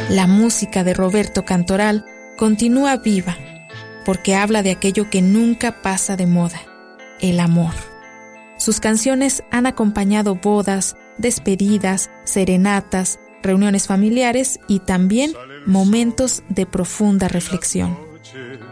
La música de Roberto Cantoral continúa viva, porque habla de aquello que nunca pasa de moda, el amor. Sus canciones han acompañado bodas, despedidas, serenatas, reuniones familiares y también momentos de profunda reflexión.